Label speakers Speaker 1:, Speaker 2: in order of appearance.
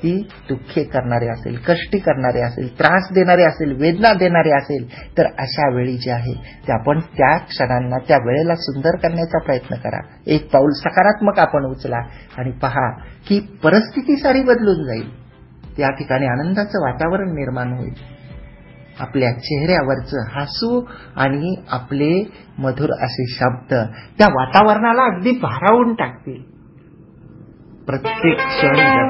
Speaker 1: ती दुःखे करणारे असेल, कष्टी करणारे असेल, त्रास देणारे असेल, वेदना देणारे असेल, तर अशा वेळी जे आहे ते आपण त्या क्षणांना, त्या वेळेला सुंदर करण्याचा प्रयत्न करा. एक पाऊल सकारात्मक आपण उचला आणि पहा की परिस्थिती सारी बदलून जाईल. त्या ठिकाणी आनंदाचं वातावरण निर्माण होईल. आपल्या चेहऱ्यावरचं हसू आणि आपले मधुर असे शब्द त्या वातावरणाला अगदी भारावून टाकतील. प्रत्येक क्षण